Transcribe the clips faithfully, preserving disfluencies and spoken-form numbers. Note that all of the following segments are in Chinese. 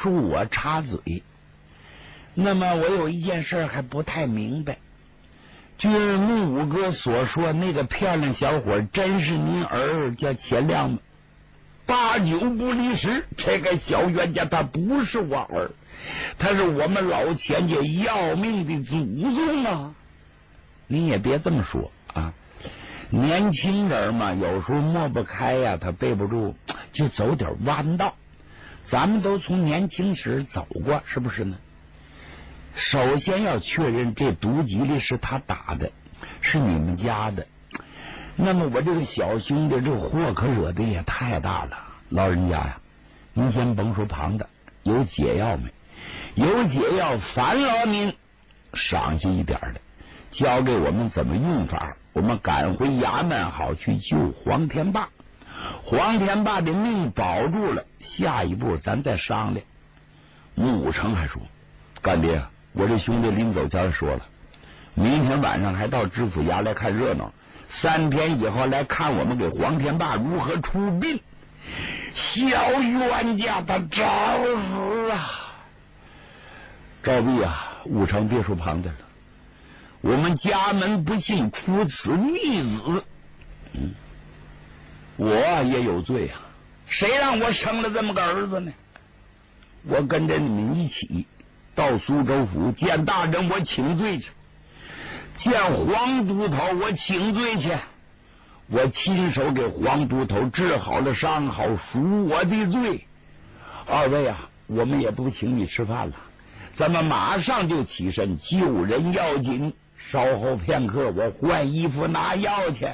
恕我插嘴。那么我有一件事还不太明白，据木五哥所说，那个漂亮小伙真是您儿叫钱亮吗？八九不离十，这个小冤家他不是我儿，他是我们老钱家要命的祖宗啊！你也别这么说啊，年轻人嘛，有时候抹不开呀、啊，他背不住，就走点弯道。咱们都从年轻时走过，是不是呢？首先要确认这毒吉利是他打的，是你们家的。那么我这个小兄弟这祸可惹的也太大了，老人家呀，您先甭说旁的，有解药没？有解药，烦劳您赏下一点的，教给我们怎么用法，我们赶回衙门好去救黄天霸。黄天霸的命保住了，下一步咱再商量。穆武成还说，干爹，我这兄弟临走前说了，明天晚上还到知府衙来看热闹，三天以后来看我们给黄天霸如何出殡。小冤家他找死啊！赵壁啊，武成别说旁的了，我们家门不幸出此逆子，嗯，我也有罪啊！谁让我生了这么个儿子呢？我跟着你们一起到苏州府见大人，我请罪去；见黄都头，我请罪去。我亲手给黄都头治好了伤，好赎我的罪。二位啊，我们也不请你吃饭了，咱们马上就起身，救人要紧。稍后片刻，我换衣服拿药去。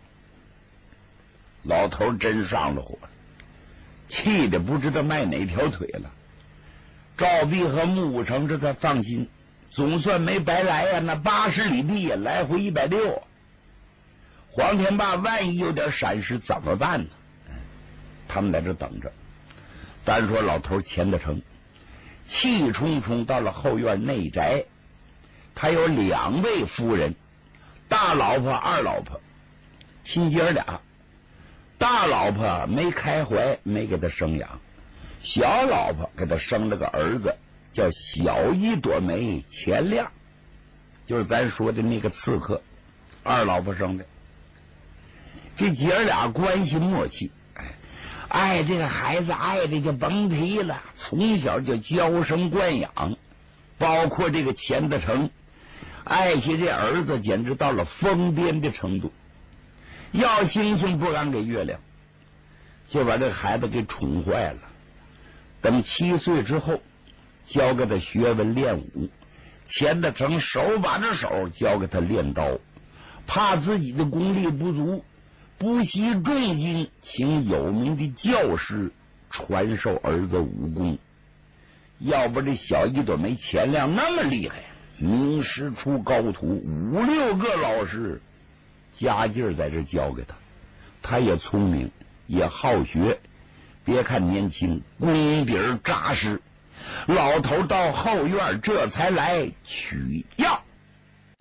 老头真上了火，气得不知道迈哪条腿了。赵壁和穆武成这才放心，总算没白来呀、啊！那八十里地也来回一百六。黄天霸万一有点闪失怎么办呢？他们在这等着。单说老头钱德成气冲冲到了后院内宅，他有两位夫人，大老婆二老婆，亲姐俩。大老婆没开怀，没给他生养，小老婆给他生了个儿子，叫小一朵梅钱亮，就是咱说的那个刺客，二老婆生的。这姐儿俩关系默契，爱这个孩子爱的就甭提了，从小就娇生惯养，包括这个钱德成爱惜这儿子简直到了疯癫的程度，要星星不敢给月亮，就把这个孩子给宠坏了。等七岁之后，教给他学文练武，钱德成手把着手教给他练刀，怕自己的功力不足，不惜重金请有名的教师传授儿子武功。要不这小一朵没钱亮那么厉害，名师出高徒，五六个老师加劲在这教给他，他也聪明也好学，别看年轻，功底扎实。老头到后院这才来取药。